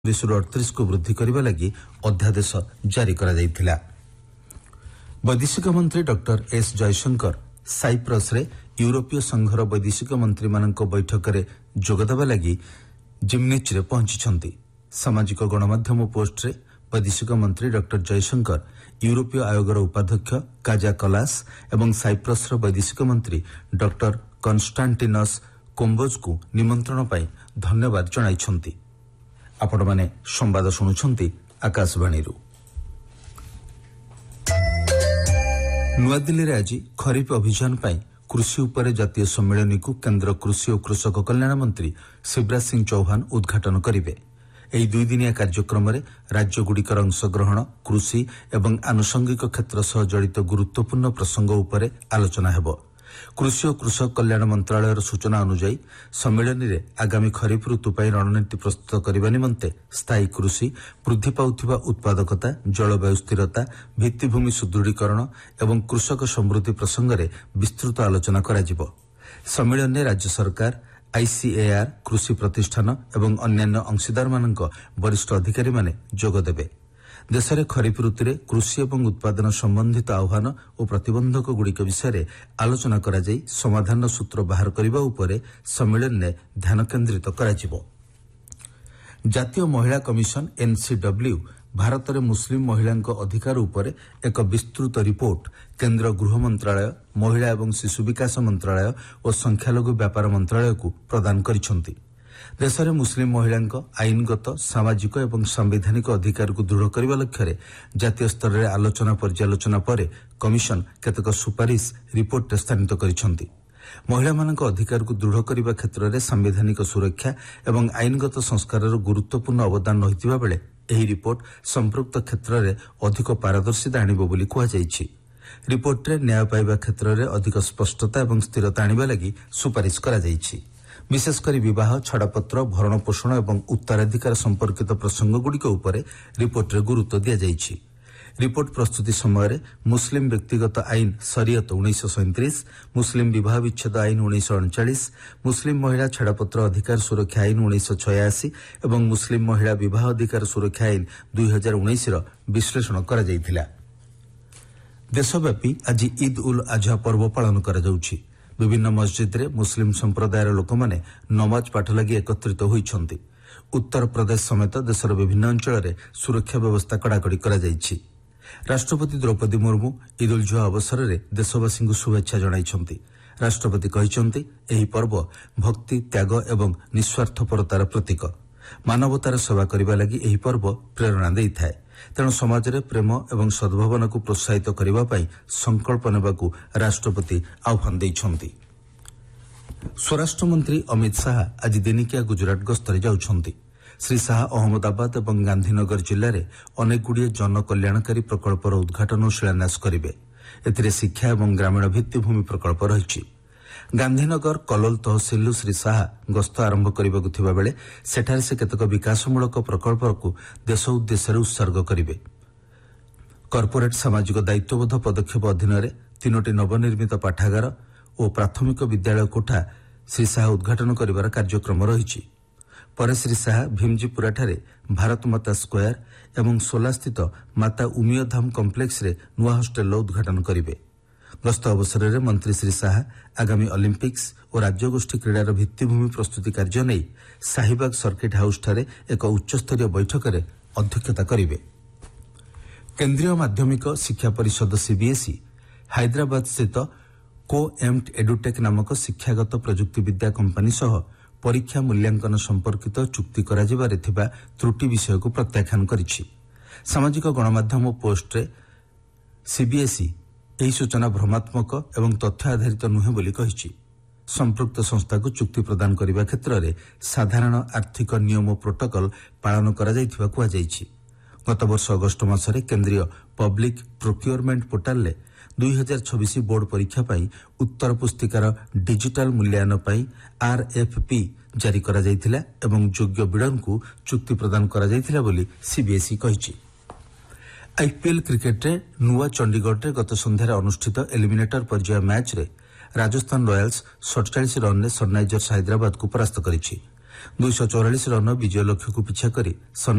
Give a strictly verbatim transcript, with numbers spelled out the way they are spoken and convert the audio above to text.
विश्व अड़तीस को वृद्धि करने लगी अध्यादेश जारी करा जायथिला। वैदेशिक मंत्री डॉक्टर एस जयशंकर साइप्रस रे यूरोपीय संघर वैदेशिक मंत्री मानक बैठक रे जोगदेवा लगी जिम्निच रे पहुंची। सामाजिक गणमाध्यम पोस्ट रे वैदेशिक मंत्री डॉक्टर जयशंकर यूरोपीय आयोगर उपाध्यक्ष काजा कलास एवं साइप्रस रो वैदेशिक मंत्री डॉक्टर कन्स्टांटिनस कोम्बोज को निमंत्रण पाई धन्यवाद जणाइछंती। आपण माने संवाद शुणुछंती आकाशवाणी। नुआदिल्ली रे आज खरीफ अभियान पाई कृषि उपरे जातीय सम्मेलन को केंद्र कृषि और कृषक कल्याण मंत्री शिवराज सिंह चौहान उद्घाटन करिवे। एही दुई दिनिया कार्यक्रम में राज्यगुड़िकर अंशग्रहण कृषि एवं आनुषंगिक क्षेत्र सह जड़ित गुरुत्वपूर्ण प्रसंग उपरे आलोचना हेबो। कृषि और कृषक कल्याण मंत्रालय सूचना अनुसार सम्मेलन में आगामी खरीफ ऋतु पर रणनीति प्रस्तुत करने निमंते स्थायी कृषि, वृद्धि पाउथिबा उत्पादकता, जलवायु स्थिरता, भित्तिभूमि सुदृढ़ीकरण एवं कृषक समृद्धि प्रसंग में विस्तृत आलोचना कराजिबो। सम्मेलन में राज्य सरकार, आईसीएआर, कृषि प्रतिष्ठान एवं अन्यान्य अंशीदार मानक वरिष्ठ अधिकारी माने जोग देबे। देश में खरीफ ऋतु में कृषि एवं उत्पादन संबंधित आह्वान और प्रतिबंधक गुड़िक विषय आलोचना कराई समाधान सूत्र बाहर करने उपरे सम्मेलन में ध्यान केन्द्रित कराजिबो। जातीय महिला कमिशन एनसीडब्ल्यू भारत में मुस्लिम महिलांक अधिकार उपरे एक विस्तृत रिपोर्ट केंद्र गृह मंत्रालय, महिला एवं शिशु विकास मंत्रालय और संख्यालघु व्यापार मंत्रालय को प्रदान करिसेंती। देश में मुस्लिम महिलांक आईनगत, सामाजिक एवं संवैधानिक अधिकार को दृढ़ करने लक्ष्य रे जातीय स्तर में आलोचना पर्यालोचना पर कमिशन केतक सुपारिश रिपोर्ट स्थानित करिसेंती। महिला मानक अधिकार को दृढ़ करने क्षेत्र में संवैधानिक सुरक्षा एवं आईनगत संस्कार गुरुत्वपूर्ण अवदान रहिथिबा बेले एही रिपोर्ट संपृक्त क्षेत्र में अधिक पारदर्शिता आनिबो बोली कुहाଯାଇଛି। रिपोर्ट रे न्याय पाइबा क्षेत्र में अधिक स्पष्टता एवं स्थिरता आनिबा लागि सुपारिश करा जाइछि। विशेषकर विवाह, छाड़पत्र, भरण पोषण एवं उत्तराधिकार संपर्कित प्रसंग गुड़िक उपरे रिपोर्ट रे गुरुत्व दिया जाइछि। रिपोर्ट प्रस्तुति समय मुस्लिम व्यक्तिगत आईन शरीयत उन्नीस सैंतीस, मुस्लिम विवाह विच्छेद आईन उन्नीस अड़चाश, मुस्लिम महिला छाड़पत्र अधिकार सुरक्षा आईन उन्नीस छयासी एवं मुस्लिम महिला विवाह अधिकार सुरक्षा आईन दुई हजार उन्नीस विश्लेषण करा जायथिला। देशव्यापी आज ईद उल आजहा पर्व पालन करा जाउछि। विभिन्न मस्जिद रे मुस्लिम संप्रदायर लोक माने नमाज पाठ लगी एकत्रित होइछंती। उत्तर प्रदेश समेत देशर विभिन्न अंचल रे सुरक्षा व्यवस्था कड़ाकड़ी करा जायछि। राष्ट्रपति द्रौपदी मुर्मू ईद उल जुहा अवसर में देशवासी को शुभेच्छा जणाइछंती। राष्ट्रपति कहिछंती एही पर्व भक्ति, त्याग एवं निस्वार्थपरतार प्रतीक। मानवतार सेवा करबा लागि एही पर्व प्रेरणा देइथाय। तेणु समाज रे प्रेम एवं सद्भावना को प्रोत्साहित करबा पई संकल्प नेबाकू राष्ट्रपति आह्वान दैछंती। स्वराष्ट्र मंत्री अमित शाह आज दिनिकिया गुजरात गस्तरे जाउछंती। श्री शाह अहमदाबाद एवं गांधीनगर जिले में अनेक गुड़िए जन कल्याणकारी प्रकल्पर उद्घाटन और शिलान्यास करेंगे। एथिरे शिक्षा एवं ग्रामीण भित्तिभूमि प्रकल्प रही। गांधीनगर कलोल तहसिल श्री शाह गस्त आरंभ करने थिबा बेले सेठारे से केतक विकासमूलक प्रकल्प को देश उद्देश्य उत्सर्ग करेंगे। कॉर्पोरेट सामाजिक दायित्वबोध पदक्षेप अधीन में तीनोटी नवनिर्मित पाठागार और प्राथमिक विद्यालय कोठा श्री शाह उद्घाटन कर कार्यक्रम रही। पर श्री शाह भीमजीपुराठारे भारत माता स्क्वायर एवं सोला स्थित माता उमिय धाम कम्प्लेक्स रे नुआ हॉस्टेल उद्घाटन करेंगे। गस्त अवसर में मंत्री श्री शाह आगामी ओलंपिक्स और राज्यगोष्ठी क्रीडार भित्तिभूमि प्रस्तुति कार्य नहीं शाहीबाग सर्किट हाउस ठारे एक उच्चस्तरीय बैठक में अध्यक्षता करेंगे। केंद्रीय माध्यमिक शिक्षा परिषद सीबीएसई हैदराबाद स्थित को एम्ड एडुटेक नामक शिक्षागत प्रजुक्ति विद्या कंपनी सह परीक्षा मूल्यांकन संपर्कित चुक्ति कराजिबारे थिबा त्रुटि विषय को प्रत्याख्यान करिछि। सामाजिक गणमाध्यम पोस्ट रे सीबीएसई एही सूचना भ्रमात्मक एवं तथ्य आधारित नुहे बोली कहिछि। संपृक्त संस्था को चुक्ति प्रदान करने क्षेत्र में साधारण आर्थिक नियम और प्रोटोकॉल पालन करा जायथिबा कुहा जायछि। गत वर्ष अगस्त मासरे केंद्रीय पब्लिक प्रोक्योरमेंट पोर्टाल रे दुई हजार छब्बीस बोर्ड परीक्षा पाई उत्तर पुस्तिकार डिजिटल मूल्यांकन पाई आरएफपी जारी करा जायथिला एवं योग्य बिडन को चुक्ति प्रदान करा जायथिला बोली सीबीएसई कहिछि। आईपीएल क्रिकेट रे नुआ चंडीगढ़ रे गत संध्यार अनुष्ठित एलिमिनेटर पर्याय मैच रे राजस्थान रॉयल्स सैंतालीस रन ने सनराइजर्स हैदराबाद को परास्त करिछि। दुई सौ चौरालीस रन विजय लक्ष्य को पिछा करी